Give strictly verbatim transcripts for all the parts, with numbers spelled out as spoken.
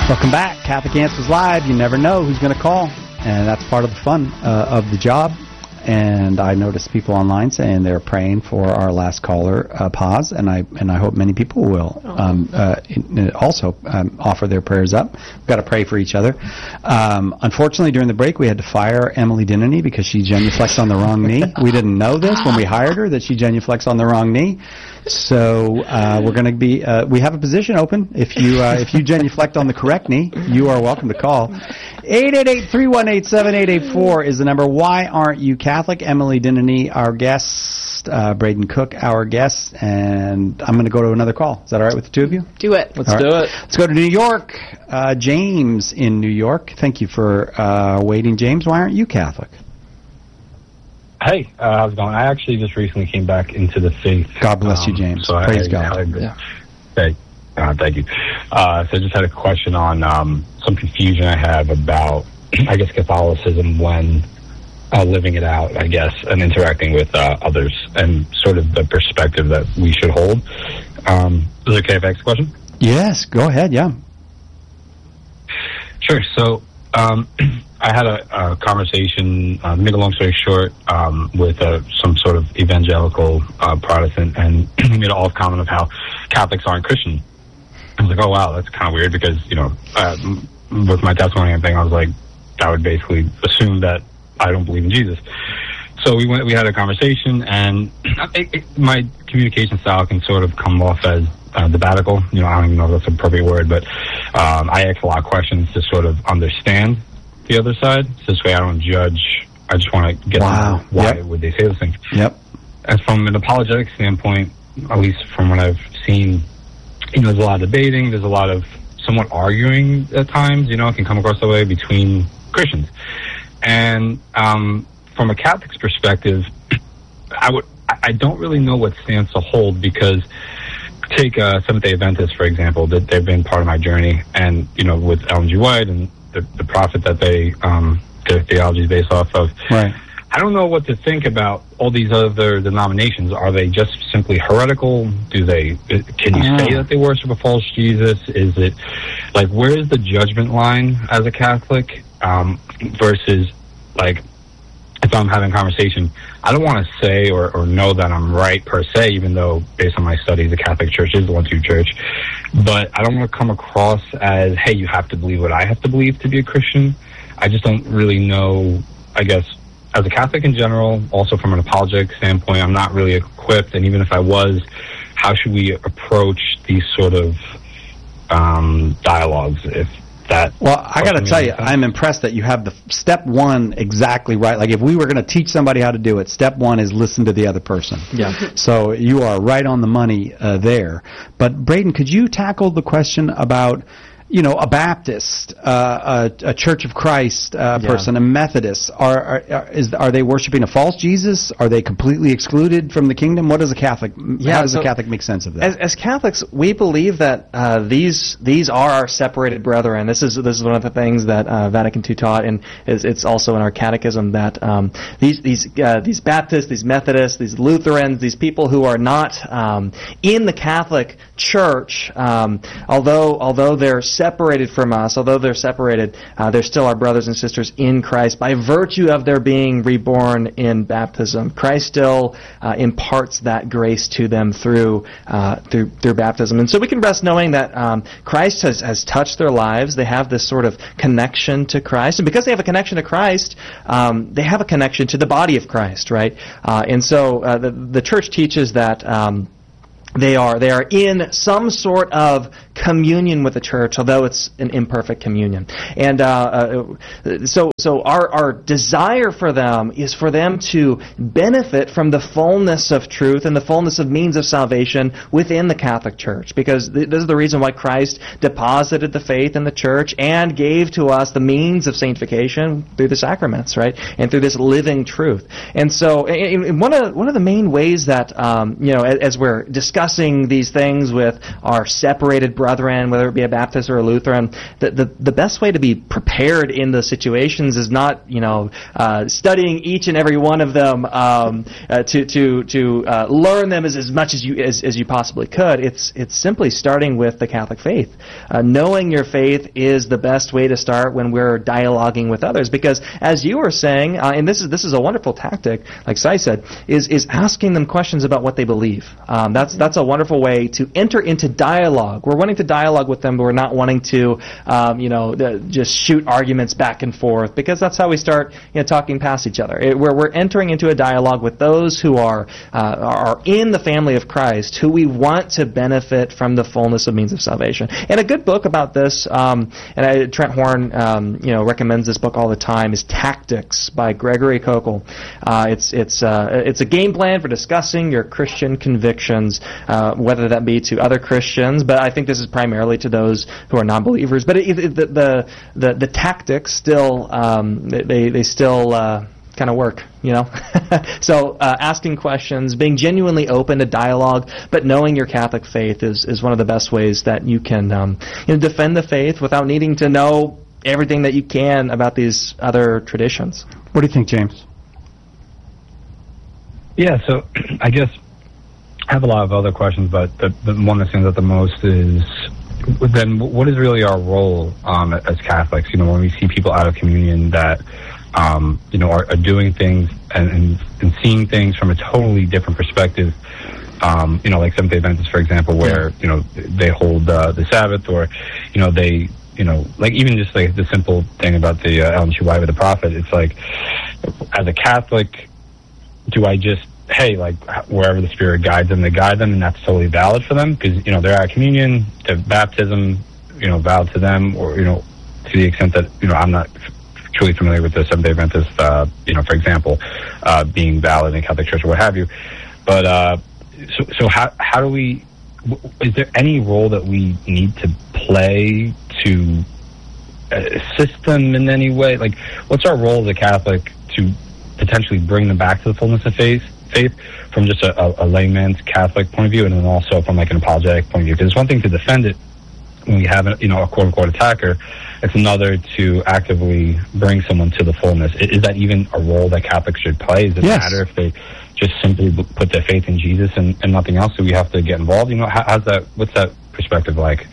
Welcome back. Catholic Answers Live. You never know who's going to call, and that's part of the fun uh, of the job. And I noticed people online saying they're praying for our last caller, uh, Paz, and I and I hope many people will um, uh, in, also um, offer their prayers up. We've got to pray for each other. Um, unfortunately, during the break, we had to fire Emily Dinany because she genuflexed on the wrong knee. We didn't know this when we hired her, that she genuflexed on the wrong knee. So uh, we're going to be. Uh, we have a position open. If you uh, if you genuflect on the correct knee, you are welcome to call. eight eight eight, three one eight, seven eight eight four is the number. Why aren't you Catholic? Emily Dinany, our guest. Uh, Braden Cook, our guest. And I'm going to go to another call. Is that all right with the two of you? Do it. Let's all do right. it. Let's go to New York. Uh, James in New York. Thank you for uh, waiting, James. Why aren't you Catholic? Hey, uh, how's it going? I actually just recently came back into the faith. God bless um, you, James. So Praise I, God. I, I, Yeah. Hey, uh, thank you. Uh, so I just had a question on um, some confusion I have about, I guess, Catholicism when uh, living it out, I guess, and interacting with uh, others, and sort of the perspective that we should hold. Um, is it okay if I ask a question? Yes, go ahead, yeah. Sure. So um, I had a, a conversation, uh, to make a long story short, um, with uh, some sort of evangelical uh, Protestant, and we made an off comment of how Catholics aren't Christian. I was like, oh, wow, that's kind of weird because, you know, uh, with my testimony and thing, I was like, I would basically assume that I don't believe in Jesus. So we went, we had a conversation, and it, it, my communication style can sort of come off as uh, debatical. You know, I don't even know if that's an appropriate word, but um, I ask a lot of questions to sort of understand the other side. So this way I don't judge. I just want to get Wow. to know why Yep. would they say those things. Yep. As from an apologetic standpoint, at least from what I've seen, you know, there's a lot of debating. There's a lot of somewhat arguing at times. You know, it can come across that way between Christians. And um, from a Catholic's perspective, I would I don't really know what stance to hold, because take uh, Seventh-day Adventists, for example, that they've been part of my journey, and you know, with Ellen G. White and the, the prophet that they um, their theology is based off of. Right. I don't know what to think about all these other denominations. Are they just simply heretical? Do they? Can you say that they worship a false Jesus? Is it like, where is the judgment line as a Catholic um, versus like, if I'm having a conversation, I don't want to say or, or know that I'm right per se, even though based on my studies, the Catholic Church is the one-two church. But I don't want to come across as, hey, you have to believe what I have to believe to be a Christian. I just don't really know, I guess, as a Catholic in general, also from an apologetic standpoint, I'm not really equipped. And even if I was, how should we approach these sort of um, dialogues? If that Well, I got to tell you, I'm impressed that you have the step one exactly right. Like, if we were going to teach somebody how to do it, step one is listen to the other person. Yeah. So you are right on the money uh, there. But Braden, could you tackle the question about, you know, a Baptist, uh, a, a Church of Christ uh, Yeah. person, a Methodist? Are are, are, is, are they worshiping a false Jesus? Are they completely excluded from the kingdom? What does a Catholic? Yeah, how does so a Catholic make sense of that? As, as Catholics, we believe that uh, these these are our separated brethren. This is this is one of the things that uh, Vatican two taught, and is, it's also in our catechism that um, these these uh, these Baptists, these Methodists, these Lutherans, these people who are not um, in the Catholic Church, um, although although they're separated from us, although they're separated, uh, they're still our brothers and sisters in Christ by virtue of their being reborn in baptism. Christ still uh, imparts that grace to them through uh, through through baptism, and so we can rest knowing that um, Christ has has touched their lives. They have this sort of connection to Christ, and because they have a connection to Christ, um, they have a connection to the body of Christ, right? Uh, and so uh, the the Church teaches that. Um, They are they are in some sort of communion with the church, although it's an imperfect communion. And uh, uh, so so our our desire for them is for them to benefit from the fullness of truth and the fullness of means of salvation within the Catholic Church, because th- this is the reason why Christ deposited the faith in the church and gave to us the means of sanctification through the sacraments, right, and through this living truth. And so, and, and one of one of the main ways that um, you know, as, as we're discussing discussing these things with our separated brethren, whether it be a Baptist or a Lutheran, the the, the best way to be prepared in those situations is not, you know, uh, studying each and every one of them um, uh, to to to uh, learn them as, as much as you as, as you possibly could. It's it's simply starting with the Catholic faith. Uh, knowing your faith is the best way to start when we're dialoguing with others, because as you were saying, uh, and this is this is a wonderful tactic, like Sai said, is is asking them questions about what they believe. Um, that's that's a wonderful way to enter into dialogue. We're wanting to dialogue with them, but we're not wanting to, um, you know, the, just shoot arguments back and forth, because that's how we start, you know, talking past each other. It, we're we're entering into a dialogue with those who are uh, are in the family of Christ, who we want to benefit from the fullness of means of salvation. And a good book about this, um, and I, Trent Horn, um, you know, recommends this book all the time, is Tactics by Gregory Kokel. Uh, it's it's uh, it's a game plan for discussing your Christian convictions, uh, whether that be to other Christians, but I think this is primarily to those who are non-believers. But it, it, the, the the the tactics still um, they they still uh, kind of work, you know. So uh, asking questions, being genuinely open to dialogue, but knowing your Catholic faith is is one of the best ways that you can um, you know, defend the faith without needing to know everything that you can about these other traditions. What do you think, James? Yeah, so I guess I have a lot of other questions, but the, the one that stands out the most is, then what is really our role um, as Catholics? You know, when we see people out of communion that, um, you know, are, are doing things and, and, and seeing things from a totally different perspective. Um, you know, like Seventh-day Adventists, for example, where, you know, they hold uh, the Sabbath, or, you know, they, you know, like even just like the simple thing about the uh, Ellen G. White with the prophet, it's like, as a Catholic, do I just, hey, like wherever the Spirit guides them, they guide them, and that's totally valid for them? Because, you know, they're at communion, their baptism, you know, valid to them, or, you know, to the extent that, you know, I'm not truly familiar with the Seventh-day Adventist, uh, you know, for example, uh, being valid in Catholic Church or what have you. But, uh, so, so how, how do we, is there any role that we need to play to assist them in any way? Like, what's our role as a Catholic to potentially bring them back to the fullness of faith, faith from just a, a, a layman's Catholic point of view, and then also from like an apologetic point of view? Because it's one thing to defend it when we have, a, you know, a quote-unquote attacker. It's another to actively bring someone to the fullness. Is that even a role that Catholics should play? Does it yes. matter if they just simply put their faith in Jesus and, and nothing else? Do we have to get involved? You know, how, how's that? What's that perspective like?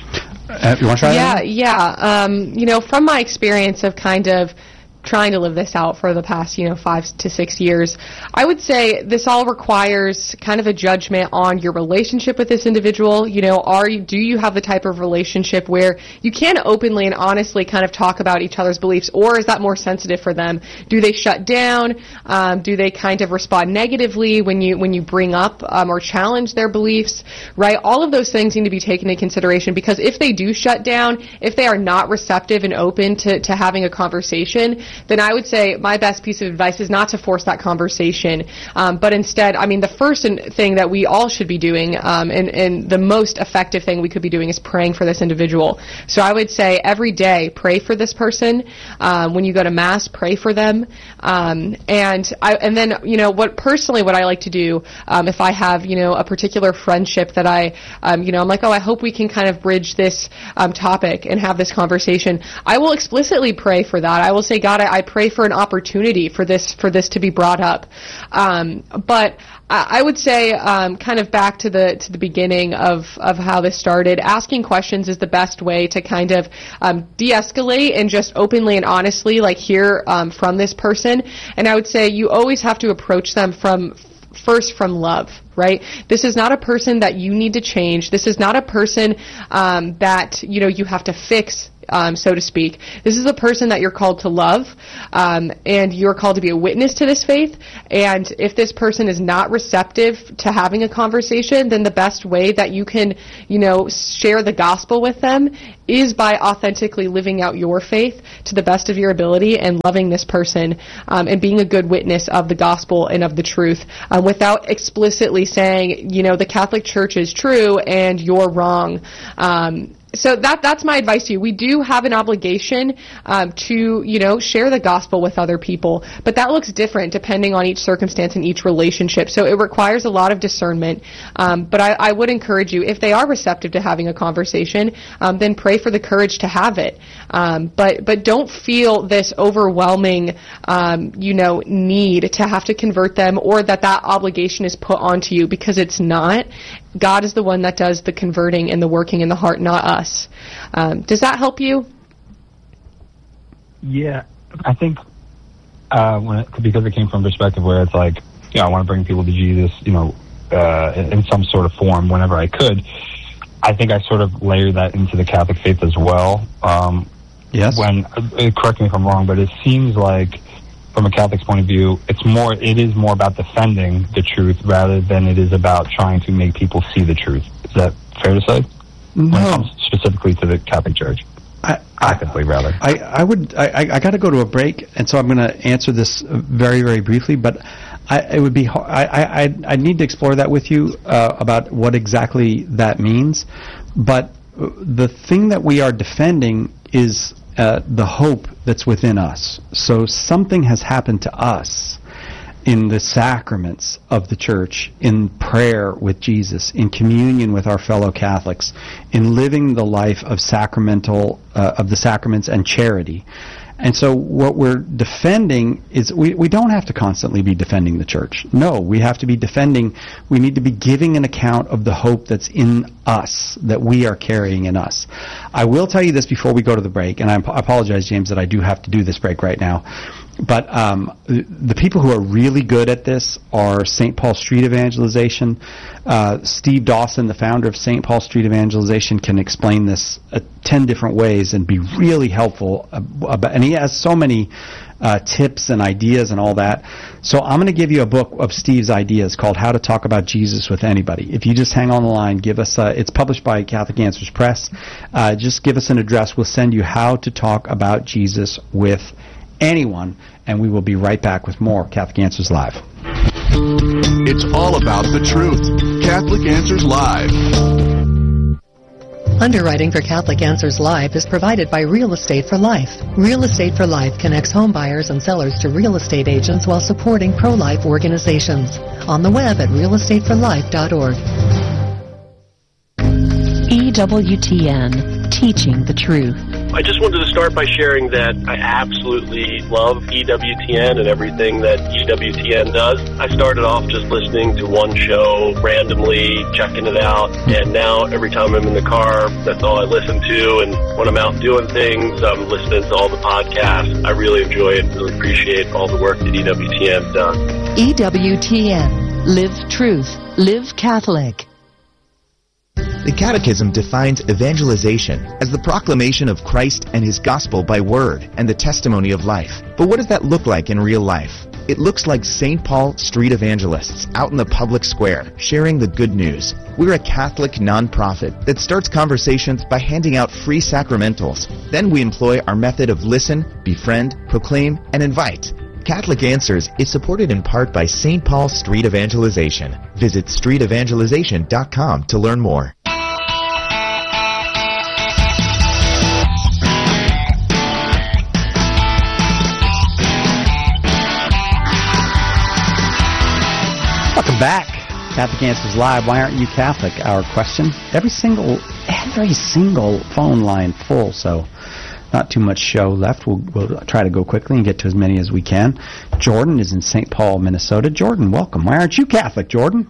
Uh, you want to try yeah, that? Yeah, um, you know, from my experience of kind of trying to live this out for the past, you know, five to six years, I would say this all requires kind of a judgment on your relationship with this individual. You know, are you, do you have the type of relationship where you can openly and honestly kind of talk about each other's beliefs, or is that more sensitive for them? Do they shut down? Um, do they kind of respond negatively when you when you bring up um, or challenge their beliefs? Right? All of those things need to be taken into consideration, because if they do shut down, if they are not receptive and open to, to having a conversation, then I would say my best piece of advice is not to force that conversation, um, but instead, I mean, the first thing that we all should be doing, um, and, and the most effective thing we could be doing, is praying for this individual. So I would say every day, pray for this person. Um, when you go to Mass, pray for them. Um, and I, and then, you know, what personally what I like to do, um, if I have, you know, a particular friendship that I, um, you know, I'm like, oh, I hope we can kind of bridge this um, topic and have this conversation, I will explicitly pray for that. I will say, God, I, I pray for an opportunity for this for this to be brought up. Um, but I, I would say, um, kind of back to the to the beginning of, of how this started, asking questions is the best way to kind of um, de-escalate and just openly and honestly, like, hear um, from this person. And I would say you always have to approach them from first from love, right? This is not a person that you need to change. This is not a person um, that, you know, you have to fix, um, so to speak. This is a person that you're called to love, um, and you're called to be a witness to this faith. And if this person is not receptive to having a conversation, then the best way that you can, you know, share the gospel with them is by authentically living out your faith to the best of your ability and loving this person, um, and being a good witness of the gospel and of the truth, um, without explicitly saying, you know, the Catholic Church is true and you're wrong. Um, So that that's my advice to you. We do have an obligation um, to, you know, share the gospel with other people, but that looks different depending on each circumstance and each relationship. So it requires a lot of discernment. Um, but I, I would encourage you, if they are receptive to having a conversation, um, then pray for the courage to have it. Um, but but don't feel this overwhelming, um, you know, need to have to convert them, or that that obligation is put onto you, because it's not. God is the one that does the converting and the working in the heart, not us. Um, does that help you? Yeah, I think uh, when it, because it came from a perspective where it's like, you know, I want to bring people to Jesus, you know, uh, in, in some sort of form whenever I could. I think I sort of layer that into the Catholic faith as well. Um, yes. When, uh, correct me if I'm wrong, but it seems like, from a Catholic's point of view, it's more. It is more about defending the truth rather than it is about trying to make people see the truth. Is that fair to say? No. When it comes specifically to the Catholic Church, I, Catholic rather. I, I would. I, I got to go to a break, and so I'm going to answer this very, very briefly. But I, it would be. I, I, I need to explore that with you uh, about what exactly that means. But the thing that we are defending is Uh, the hope that's within us. So something has happened to us in the sacraments of the church, in prayer with Jesus, in communion with our fellow Catholics, in living the life of sacramental, uh, of the sacraments and charity. And so what we're defending is, we, we don't have to constantly be defending the church. No, we have to be defending, we need to be giving an account of the hope that's in us, that we are carrying in us. I will tell you this before we go to the break, and I apologize, James, that I do have to do this break right now. But um, the people who are really good at this are Saint Paul Street Evangelization. Uh, Steve Dawson, the founder of Saint Paul Street Evangelization, can explain this uh, ten different ways and be really helpful. About, and he has so many uh, tips and ideas and all that. So I'm going to give you a book of Steve's ideas called How to Talk About Jesus with Anybody. If you just hang on the line, give us a, it's published by Catholic Answers Press. Uh, just give us an address. We'll send you How to Talk About Jesus with Anyone, and we will be right back with more Catholic Answers Live. It's all about the truth. Catholic Answers Live. Underwriting for Catholic Answers Live is provided by Real Estate for Life. Real Estate for Life connects home buyers and sellers to real estate agents while supporting pro-life organizations. On the web at real estate for life dot org. E W T N, Teaching the Truth. I just wanted to start by sharing that I absolutely love E W T N and everything that E W T N does. I started off just listening to one show randomly, checking it out, and now every time I'm in the car, that's all I listen to, and when I'm out doing things, I'm listening to all the podcasts. I really enjoy it, really appreciate all the work that E W T N does. E W T N, Live Truth, Live Catholic. The Catechism defines evangelization as the proclamation of Christ and His gospel by word and the testimony of life. But what does that look like in real life? It looks like Saint Paul Street Evangelists out in the public square, sharing the good news. We're a Catholic nonprofit that starts conversations by handing out free sacramentals. Then we employ our method of listen, befriend, proclaim, and invite. Catholic Answers is supported in part by Saint Paul Street Evangelization. Visit street evangelization dot com to learn more. Welcome back. Catholic Answers Live. Why aren't you Catholic? Our question. Every single, every single phone line full, so not too much show left. We'll, we'll try to go quickly and get to as many as we can. Jordan is in Saint Paul, Minnesota. Jordan, welcome. Why aren't you Catholic, Jordan?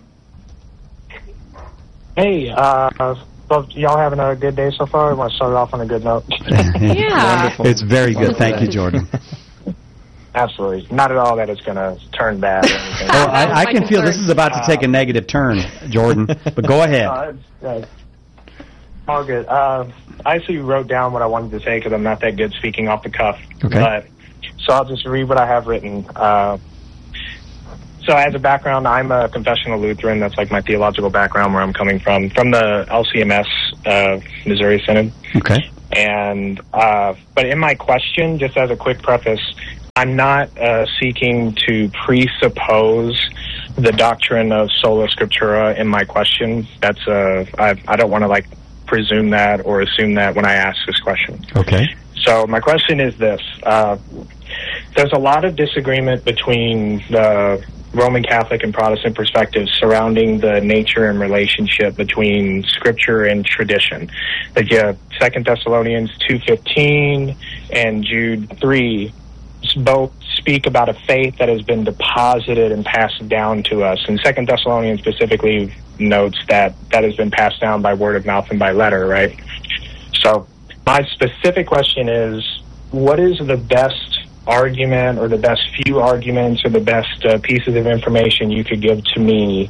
Hey, uh, so y'all having a good day so far? I want to start off on a good note. Yeah. Wonderful. It's very good. Thank you, Jordan. Absolutely. Not at all that it's going to turn bad or anything. Oh, I, I can feel this is about to take a negative turn, Jordan, but go ahead. Uh, uh, all good. Uh, I actually wrote down what I wanted to say because I'm not that good speaking off the cuff. Okay. But, so I'll just read what I have written. Uh, so as a background, I'm a confessional Lutheran. That's like my theological background where I'm coming from, from the L C M S, uh, Missouri Synod. Okay. And, uh, but in my question, just as a quick preface, I'm not uh, seeking to presuppose the doctrine of sola scriptura in my question. That's uh, I, I don't want to like presume that or assume that when I ask this question. Okay. So my question is this. Uh, there's a lot of disagreement between the Roman Catholic and Protestant perspectives surrounding the nature and relationship between Scripture and tradition. Like yeah, Second Thessalonians two fifteen and Jude three both speak about a faith that has been deposited and passed down to us. And Second Thessalonians specifically notes that that has been passed down by word of mouth and by letter, right? So my specific question is, what is the best argument or the best few arguments or the best uh, pieces of information you could give to me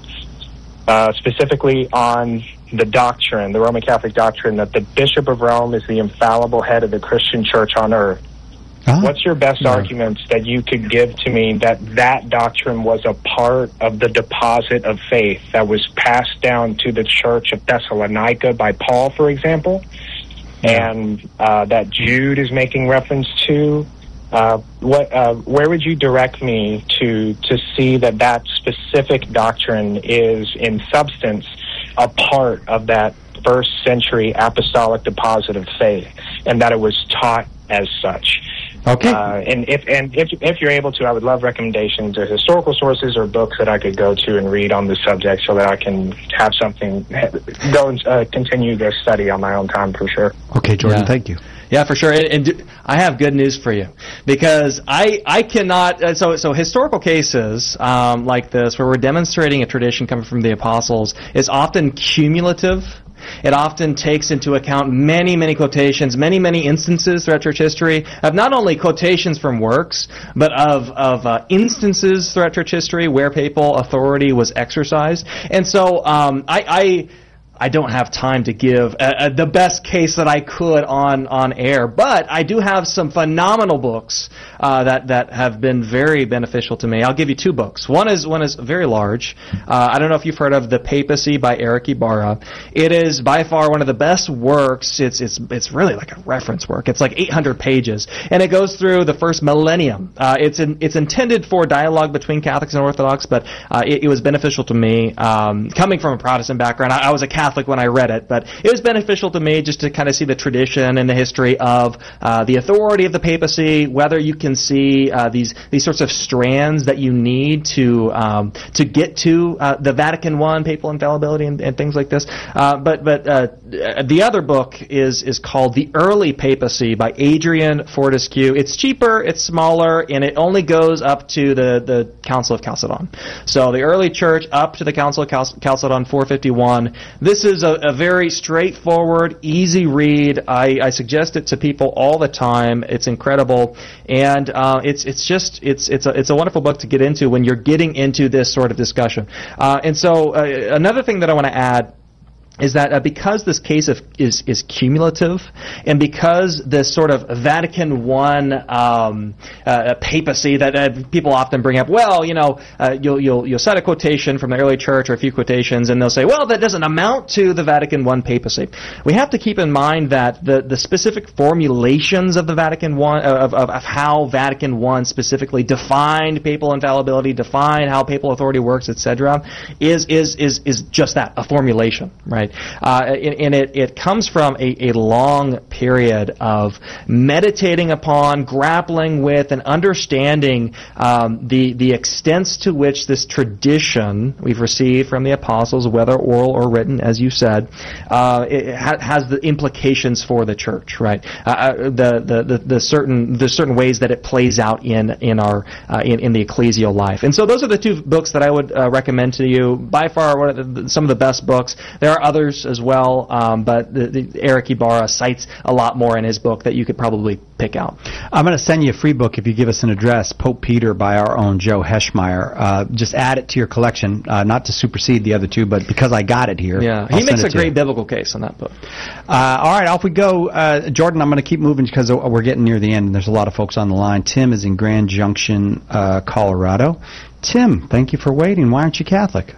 uh, specifically on the doctrine, the Roman Catholic doctrine, that the Bishop of Rome is the infallible head of the Christian church on earth? Huh? What's your best yeah. arguments that you could give to me that that doctrine was a part of the deposit of faith that was passed down to the church of Thessalonica by Paul, for example, yeah. and uh, that Jude is making reference to? Uh, what, uh, where would you direct me to to see that that specific doctrine is, in substance, a part of that first century apostolic deposit of faith, and that it was taught as such? Okay. Uh, and if and if if you're able to, I would love recommendations of historical sources or books that I could go to and read on the subject, so that I can have something go and uh, continue this study on my own time for sure. Okay, Jordan. Yeah. Thank you. Yeah, for sure. And, and do, I have good news for you, because I I cannot. Uh, so so historical cases um, like this, where we're demonstrating a tradition coming from the apostles, is often cumulative. It often takes into account many, many quotations, many, many instances throughout church history of not only quotations from works, but of of uh, instances throughout church history where papal authority was exercised. And so um, I. I I don't have time to give uh, uh, the best case that I could on, on air, but I do have some phenomenal books uh, that that have been very beneficial to me. I'll give you two books. One is one is very large. Uh, I don't know if you've heard of The Papacy by Eric Ibarra. It is by far one of the best works. It's it's it's really like a reference work. It's like eight hundred pages, and it goes through the first millennium. Uh, it's in, it's intended for dialogue between Catholics and Orthodox, but uh, it, it was beneficial to me. Um, coming from a Protestant background, I, I was a Catholic when I read it, but it was beneficial to me just to kind of see the tradition and the history of uh, the authority of the papacy, whether you can see uh, these these sorts of strands that you need to um, to get to uh, the Vatican I, papal infallibility, and, and things like this. Uh, but but uh, the other book is is called The Early Papacy by Adrian Fortescue. It's cheaper, it's smaller, and it only goes up to the, the Council of Chalcedon. So the early church up to the Council of Cal- Chalcedon four fifty-one. This is a, a very straightforward, easy read. I, I suggest it to people all the time. It's incredible, and uh, it's it's just it's it's a it's a wonderful book to get into when you're getting into this sort of discussion. Uh, and so uh, another thing that I want to add is that uh, because this case of, is is cumulative, and because this sort of Vatican I um, uh, papacy that uh, people often bring up, well, you know, uh, you'll you'll you'll set a quotation from the early church or a few quotations, and they'll say, well, that doesn't amount to the Vatican I papacy. We have to keep in mind that the the specific formulations of the Vatican I of, of of how Vatican I specifically defined papal infallibility, defined how papal authority works, et cetera, is is is is just that, a formulation, right? Uh, and, and it, it comes from a, a long period of meditating upon, grappling with, and understanding um, the the extents to which this tradition we've received from the apostles, whether oral or written, as you said, uh, it ha- has the implications for the church, right? Uh, the, the, the the certain the certain ways that it plays out in in our uh, in in the ecclesial life. And so those are the two books that I would uh, recommend to you. By far, one of the, some of the best books. There are others as well, um, but the, the Eric Ibarra cites a lot more in his book that you could probably pick out. I'm going to send you a free book if you give us an address, Pope Peter by our own Joe Heschmeyer. Uh, just add it to your collection, uh, not to supersede the other two, but because I got it here. Yeah, I'll he makes a great you. biblical case on that book. Uh, all right, off we go. Uh, Jordan, I'm going to keep moving because we're getting near the end, and there's a lot of folks on the line. Tim is in Grand Junction, uh, Colorado. Tim, thank you for waiting. Why aren't you Catholic?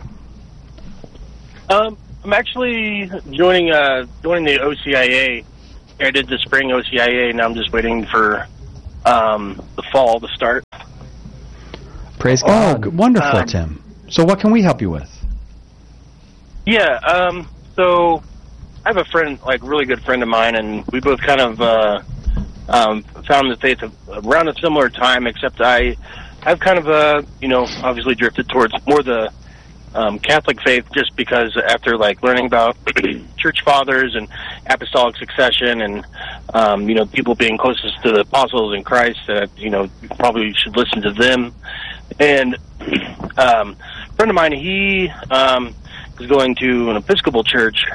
Um, I'm actually joining uh, joining the O C I A. I did the spring O C I A, and I'm just waiting for um, the fall to start. Praise God. Oh, wonderful, um, Tim. So what can we help you with? Yeah, um, so I have a friend, like a really good friend of mine, and we both kind of uh, um, found the faith around a similar time. Except I, I've kind of, uh, you know, obviously drifted towards more the um, Catholic faith, just because after like learning about church fathers and apostolic succession, and um, you know, people being closest to the apostles in Christ, that you know, you probably should listen to them. And um, a friend of mine, he um, was going to an Episcopal church.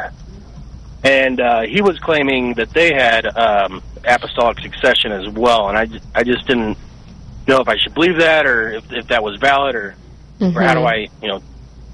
And uh, he was claiming that they had um, apostolic succession as well, and I, just, I just didn't know if I should believe that, or if, if that was valid, or mm-hmm. or how do I, you know,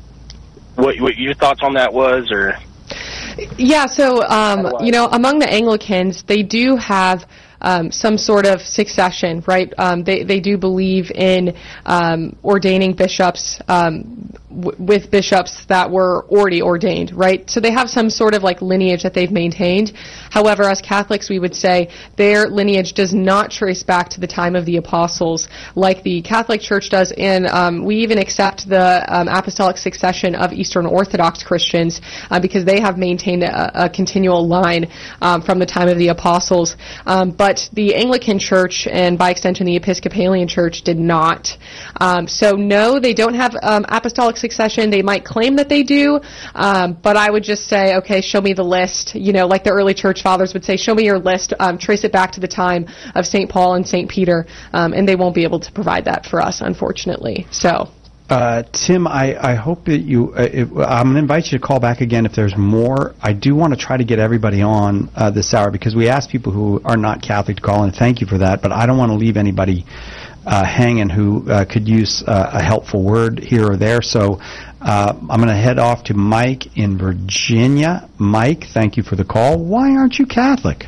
what what your thoughts on that was, or yeah. So um, you know, among the Anglicans, they do have Um, some sort of succession, right? Um, they they do believe in um, ordaining bishops um, w- with bishops that were already ordained, right? So they have some sort of like lineage that they've maintained. However, as Catholics, we would say their lineage does not trace back to the time of the apostles, like the Catholic Church does, and um, we even accept the um, apostolic succession of Eastern Orthodox Christians uh, because they have maintained a, a continual line um, from the time of the apostles. Um, but But the Anglican Church, and by extension the Episcopalian Church, did not. Um, so no, they don't have um, apostolic succession. They might claim that they do, um, but I would just say, okay, show me the list. You know, like the early church fathers would say, show me your list, um, trace it back to the time of Saint Paul and Saint Peter, um, and they won't be able to provide that for us, unfortunately. So. Uh, Tim, I, I hope that you, uh, it, I'm going to invite you to call back again if there's more. I do want to try to get everybody on uh, this hour, because we asked people who are not Catholic to call in. Thank you for that, but I don't want to leave anybody uh, hanging who uh, could use uh, a helpful word here or there. So uh, I'm going to head off to Mike in Virginia. Mike, thank you for the call. Why aren't you Catholic?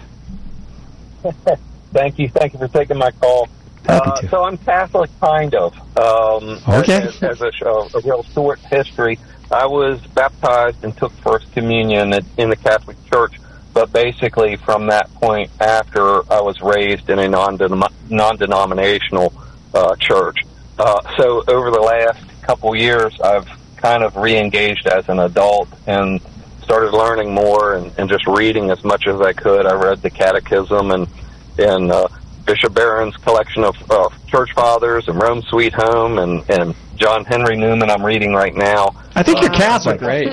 Thank you. Thank you for taking my call. Uh, so I'm Catholic, kind of. Um, okay. As, as a, a real short history, I was baptized and took First Communion in the Catholic Church, but basically from that point after, I was raised in a non-denom- non-denominational uh, church. Uh, so over the last couple years, I've kind of re-engaged as an adult and started learning more and, and just reading as much as I could. I read the Catechism and and uh, Bishop Barron's collection of uh, church fathers, and Rome Sweet Home, and, and John Henry Newman I'm reading right now. I think you're uh, Catholic. Great.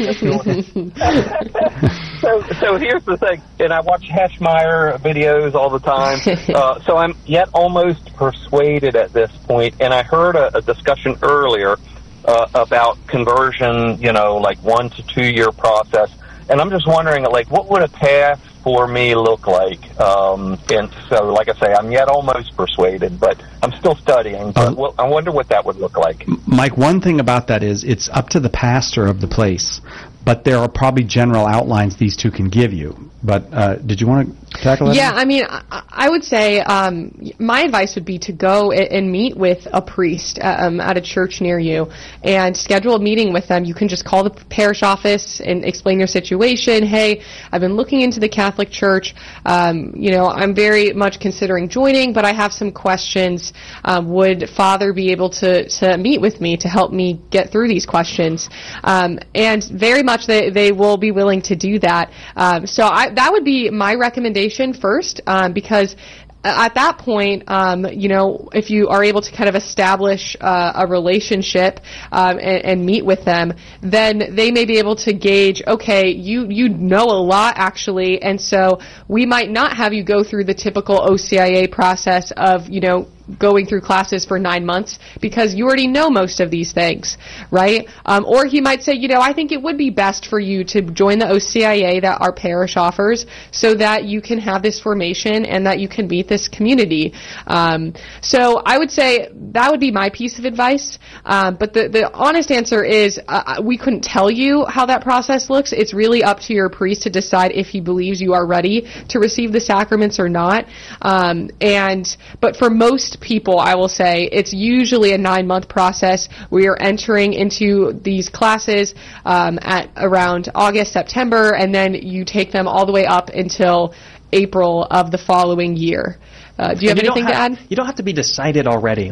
so, so here's the thing, and I watch Heschmeyer videos all the time, uh, so I'm yet almost persuaded at this point, and I heard a, a discussion earlier uh, about conversion, you know, like one to two year process, and I'm just wondering, like, what would a path for me look like? Um, and so, like I say, I'm yet almost persuaded, but I'm still studying. But Uh, well, I wonder what that would look like. Mike, one thing about that is it's up to the pastor of the place, but there are probably general outlines these two can give you. But uh, did you want to tackle that? Yeah, I mean, I, I would say um, my advice would be to go and, and meet with a priest um, at a church near you and schedule a meeting with them. You can just call the parish office and explain your situation. Hey, I've been looking into the Catholic Church. Um, you know, I'm very much considering joining, but I have some questions. Um, would Father be able to, to meet with me to help me get through these questions? Um, and very much they, they will be willing to do that. Um, so I that would be my recommendation first, um, because at that point, um, you know, if you are able to kind of establish uh, a relationship um, and, and meet with them, then they may be able to gauge, okay, you, you know a lot actually, and so we might not have you go through the typical O C I A process of, you know, going through classes for nine months because you already know most of these things, right? Um, or he might say, you know, I think it would be best for you to join the O C I A that our parish offers so that you can have this formation and that you can meet this community. Um, so I would say that would be my piece of advice. Um, but the, the honest answer is uh, we couldn't tell you how that process looks. It's really up to your priest to decide if he believes you are ready to receive the sacraments or not. Um, and but for most people, I will say it's usually a nine-month process. We are entering into these classes um, at around August, September, and then you take them all the way up until April of the following year. Uh, do you have you anything have, to add? You don't have to be decided already.